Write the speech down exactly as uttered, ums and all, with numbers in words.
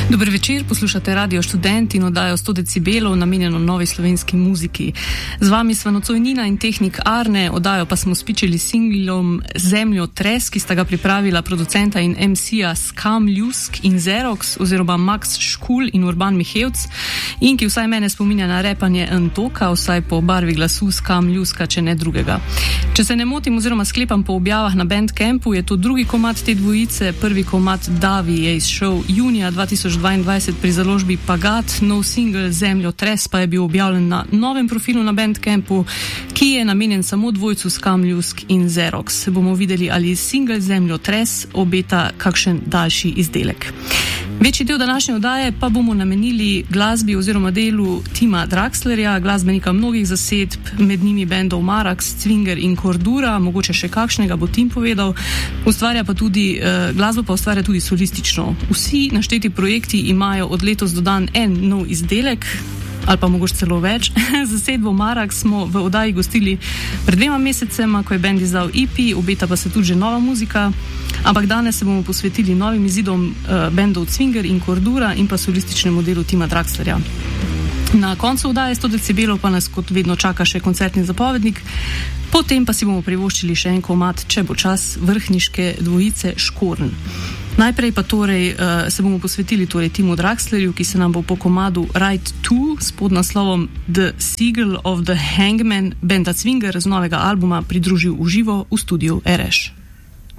Dober večer, poslušate Radio Študent in oddajo sto decibelov namenjeno novi slovenski muziki. Z vami sva nocoj Nina in tehnik Arne, oddajo pa smo spičili singlom Zemljo tres, ki sta ga pripravila producenta in em ce-ja Skam Ljusk in Xerox oziroma Max Škul in Urban Mihevc in ki vsaj mene spominja na repanje Antoka, vsaj po barvi glasu Skam Ljuska, če ne drugega. Če se ne motim oziroma sklepam po objavah na Bandcampu, je to drugi komad te dvojice, prvi komad Davi je izšel junija dva tisoč dvaindvajset pri založbi Pagat, nov single Zemljo tres pa je bil objavljen na novem profilu na Bandcampu, ki je namenjen samo dvojcu Skam Ljusk in Xerox. Bomo videli, ali single Zemljo tres obeta kakšen daljši izdelek. Večji del današnje oddaje pa bomo namenili glasbi oziroma delu Tima Draxlerja, glasbenika mnogih zasedb, med njimi bendov Marax, Cvinger in Kordura, mogoče še kakšnega bo Tim povedal. Ustvarja pa tudi, eh, glasbo pa ustvarja tudi solistično. Vsi našteti projekti imajo od letos dodan en nov izdelek, ali pa mogoče celo več. Zasedbo Marax smo v oddaji gostili pred dvema mesecema, ko je bend izdal E P, obeta pa se tudi že nova muzika, ampak danes se bomo posvetili novim izidom uh, bendov Cvinger in Kordura in pa solističnemu delu Tima Draxlerja. Na koncu oddaje sto decibelov pa nas kot vedno čaka še koncertni zapovednik, potem pa si bomo privoščili še en komad, če bo čas, vrhniške dvojice Škorn. Najprej pa torej uh, se bomo posvetili torej Timu Draxlerju, ki se nam bo po komadu Ride to s podnaslovom The Seagull of the Hangman benda Cvinger z novega albuma pridružil v živo v studiu R Š.